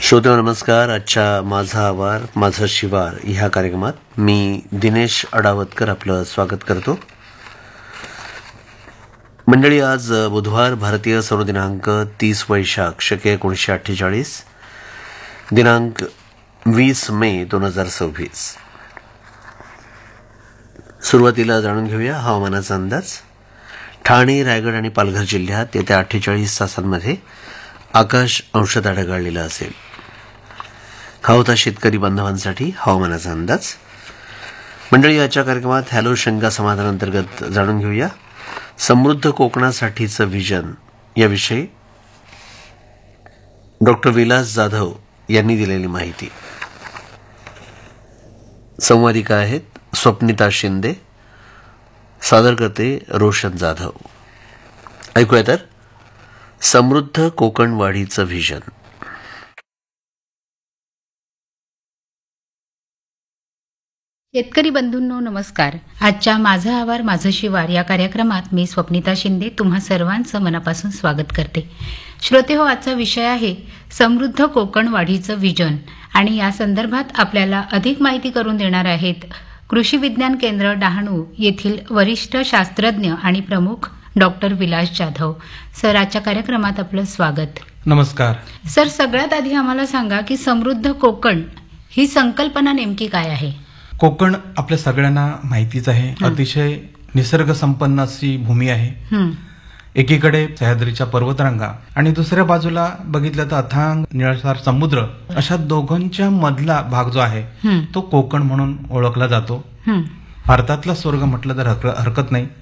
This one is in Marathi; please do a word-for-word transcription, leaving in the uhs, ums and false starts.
श्रोते नमस्कार. आजच्या माझा आवार माझा शिवार ह्या कार्यक्रमात मी दिनेश अडावतकर आपलं स्वागत करतो. मंडळी, आज बुधवार, भारतीय सौर दिनांक तीस वैशाख शके एकोणीसशे अठ्ठेचाळीस, दिनांक वीस मे दोन हजार सव्वीस. सुरुवातीला जाणून घेऊया हवामानाचा अंदाज. ठाणे, रायगड आणि पालघर जिल्ह्यात येत्या अठ्ठेचाळीस तासांमध्ये आकाश अंशतः ढगाळलेलं असेल. हा होता शेतकरी बांधवांसाठी हवामानाचा अंदाज. मंडळी, आजच्या कार्यक्रमात हॅलो शंका समाधान अंतर्गत जाणून घेऊया समृद्ध कोकणासाठीचं व्हिजन याविषयी डॉक्टर विलास जाधव यांनी दिलेली माहिती. संवादिका आहेत स्वप्निता शिंदे, सादर करते रोशन जाधव. ऐकूया तर समृद्ध कोकण वाढीचं व्हिजन. शेतकरी बंधूंनो नमस्कार. आजच्या माझा आवार माझं शिवार या कार्यक्रमात मी स्वप्निता शिंदे तुम्हा सर्वांचं मनापासून स्वागत करते. श्रोते हो, आजचा विषय आहे समृद्ध कोकण वाढीचं व्हिजन आणि या संदर्भात आपल्याला अधिक माहिती करून देणार आहेत कृषी विज्ञान केंद्र डहाणू येथील वरिष्ठ शास्त्रज्ञ आणि प्रमुख डॉक्टर विलास जाधव. सर, आजच्या कार्यक्रमात आपलं स्वागत. नमस्कार सर. सगळ्यात आधी आम्हाला सांगा की समृद्ध कोकण ही संकल्पना नेमकी काय आहे? कोकण आपल्या सगळ्यांना माहितीच आहे. अतिशय निसर्ग संपन्न अशी भूमी आहे. एकीकडे सह्याद्रीच्या पर्वतरांगा आणि दुसऱ्या बाजूला बघितलं तर अथांग निळाशार समुद्र. अशा दोघांच्या मधला भाग जो आहे तो कोकण म्हणून ओळखला जातो. भारतातला स्वर्ग म्हटलं तर हरकत नाही.